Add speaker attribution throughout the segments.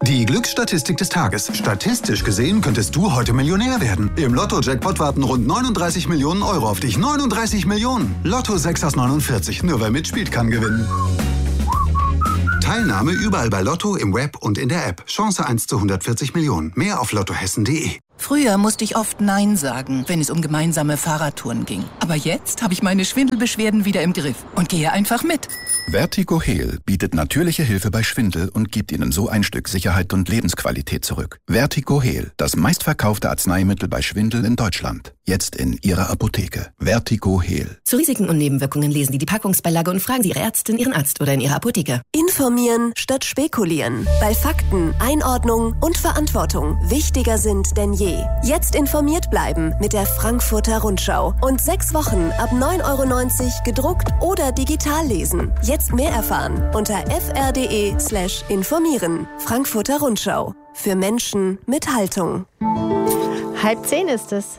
Speaker 1: Die Glücksstatistik des Tages. Statistisch gesehen könntest du heute Millionär werden. Im Lotto-Jackpot warten rund 39 Millionen Euro auf dich. 39 Millionen! Lotto 6 aus 49. Nur wer mitspielt, kann gewinnen. Teilnahme überall bei Lotto, im Web und in der App. Chance 1 zu 140 Millionen. Mehr auf lottohessen.de.
Speaker 2: Früher musste ich oft Nein sagen, wenn es um gemeinsame Fahrradtouren ging. Aber jetzt habe ich meine Schwindelbeschwerden wieder im Griff und gehe einfach mit.
Speaker 3: Vertigo Heal bietet natürliche Hilfe bei Schwindel und gibt Ihnen so ein Stück Sicherheit und Lebensqualität zurück. Vertigo Heal, das meistverkaufte Arzneimittel bei Schwindel in Deutschland. Jetzt in Ihrer Apotheke. Vertigo Heal.
Speaker 4: Zu Risiken und Nebenwirkungen lesen Sie die Packungsbeilage und fragen Sie Ihre Ärztin, Ihren Arzt oder in Ihrer Apotheke.
Speaker 5: Informieren statt spekulieren. Weil Fakten, Einordnung und Verantwortung wichtiger sind denn je. Jetzt informiert bleiben mit der Frankfurter Rundschau. Und 6 Wochen ab 9,90 € gedruckt oder digital lesen. Jetzt mehr erfahren unter fr.de/informieren. Frankfurter Rundschau. Für Menschen mit Haltung.
Speaker 6: 9:30 ist es.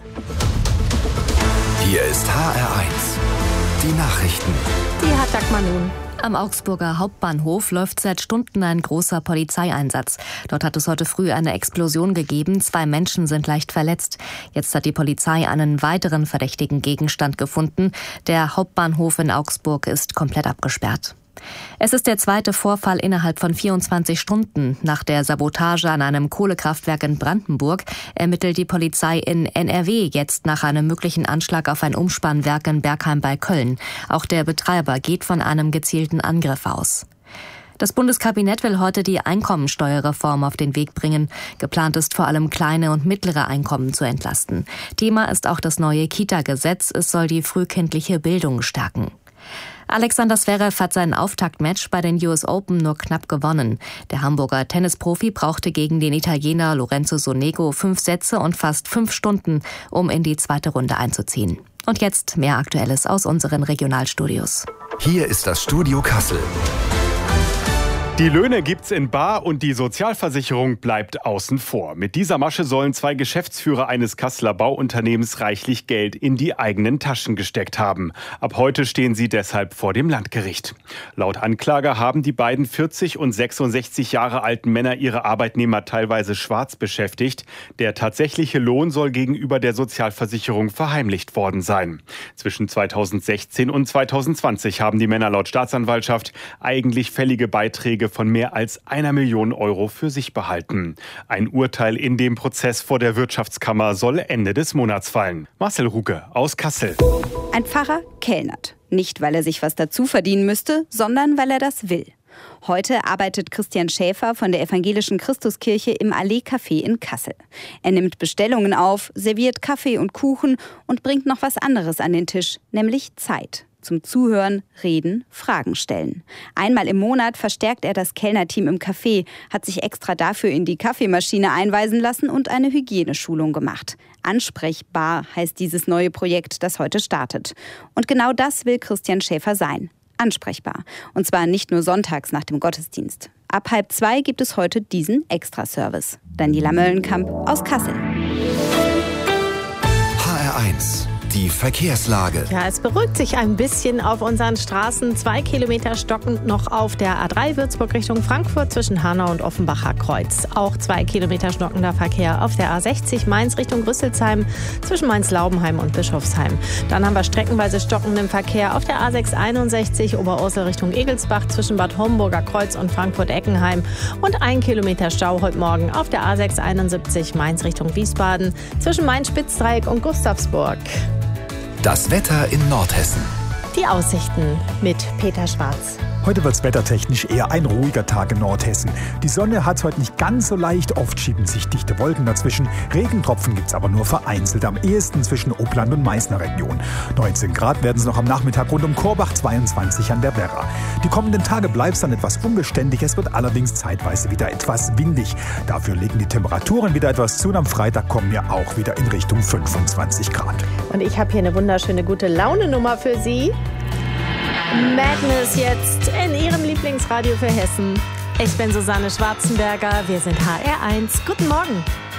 Speaker 7: Hier ist HR1. Die Nachrichten.
Speaker 6: Die hat Dagmar nun.
Speaker 8: Am Augsburger Hauptbahnhof läuft seit Stunden ein großer Polizeieinsatz. Dort hat es heute früh eine Explosion gegeben. 2 Menschen sind leicht verletzt. Jetzt hat die Polizei einen weiteren verdächtigen Gegenstand gefunden. Der Hauptbahnhof in Augsburg ist komplett abgesperrt. Es ist der zweite Vorfall innerhalb von 24 Stunden. Nach der Sabotage an einem Kohlekraftwerk in Brandenburg ermittelt die Polizei in NRW jetzt nach einem möglichen Anschlag auf ein Umspannwerk in Bergheim bei Köln. Auch der Betreiber geht von einem gezielten Angriff aus. Das Bundeskabinett will heute die Einkommensteuerreform auf den Weg bringen. Geplant ist vor allem kleine und mittlere Einkommen zu entlasten. Thema ist auch das neue Kita-Gesetz. Es soll die frühkindliche Bildung stärken. Alexander Zverev hat sein Auftaktmatch bei den US Open nur knapp gewonnen. Der Hamburger Tennisprofi brauchte gegen den Italiener Lorenzo Sonego 5 Sätze und fast 5 Stunden, um in die zweite Runde einzuziehen. Und jetzt mehr Aktuelles aus unseren Regionalstudios.
Speaker 7: Hier ist das Studio Kassel.
Speaker 9: Die Löhne gibt's in bar und die Sozialversicherung bleibt außen vor. Mit dieser Masche sollen 2 Geschäftsführer eines Kasseler Bauunternehmens reichlich Geld in die eigenen Taschen gesteckt haben. Ab heute stehen sie deshalb vor dem Landgericht. Laut Anklage haben die beiden 40 und 66 Jahre alten Männer ihre Arbeitnehmer teilweise schwarz beschäftigt. Der tatsächliche Lohn soll gegenüber der Sozialversicherung verheimlicht worden sein. Zwischen 2016 und 2020 haben die Männer laut Staatsanwaltschaft eigentlich fällige Beiträge von mehr als 1 Million Euro für sich behalten. Ein Urteil in dem Prozess vor der Wirtschaftskammer soll Ende des Monats fallen. Marcel Rucke aus Kassel.
Speaker 10: Ein Pfarrer kellnert. Nicht, weil er sich was dazu verdienen müsste, sondern weil er das will. Heute arbeitet Christian Schäfer von der Evangelischen Christuskirche im Allee-Café in Kassel. Er nimmt Bestellungen auf, serviert Kaffee und Kuchen und bringt noch was anderes an den Tisch, nämlich Zeit. Zum Zuhören, Reden, Fragen stellen. Einmal im Monat verstärkt er das Kellnerteam im Café, hat sich extra dafür in die Kaffeemaschine einweisen lassen und eine Hygieneschulung gemacht. Ansprechbar heißt dieses neue Projekt, das heute startet. Und genau das will Christian Schäfer sein. Ansprechbar. Und zwar nicht nur sonntags nach dem Gottesdienst. Ab 1:30 gibt es heute diesen Extraservice. Daniela Möllenkamp aus Kassel.
Speaker 7: HR1. Die Verkehrslage.
Speaker 6: Ja, es beruhigt sich ein bisschen auf unseren Straßen. 2 Kilometer stockend noch auf der A3 Würzburg Richtung Frankfurt zwischen Hanau und Offenbacher Kreuz. Auch 2 Kilometer stockender Verkehr auf der A60 Mainz Richtung Rüsselsheim zwischen Mainz-Laubenheim und Bischofsheim. Dann haben wir streckenweise stockenden Verkehr auf der A661 Oberursel Richtung Egelsbach zwischen Bad Homburger Kreuz und Frankfurt-Eckenheim. Und 1 Kilometer Stau heute Morgen auf der A671 Mainz Richtung Wiesbaden zwischen Main-Spitzdreieck und Gustavsburg.
Speaker 7: Das Wetter in Nordhessen.
Speaker 6: Die Aussichten mit Peter Schwarz.
Speaker 11: Heute wird es wettertechnisch eher ein ruhiger Tag in Nordhessen. Die Sonne hat es heute nicht ganz so leicht, oft schieben sich dichte Wolken dazwischen. Regentropfen gibt es aber nur vereinzelt, am ehesten zwischen Oppland und Meißner Region. 19 Grad werden es noch am Nachmittag rund um Korbach, 22 an der Werra. Die kommenden Tage bleibt es dann etwas unbeständig, es wird allerdings zeitweise wieder etwas windig. Dafür legen die Temperaturen wieder etwas zu und am Freitag kommen wir auch wieder in Richtung 25 Grad.
Speaker 6: Und ich habe hier eine wunderschöne Gute-Laune-Nummer für Sie. Madness jetzt in Ihrem Lieblingsradio für Hessen. Ich bin Susanne Schwarzenberger, wir sind HR1. Guten Morgen.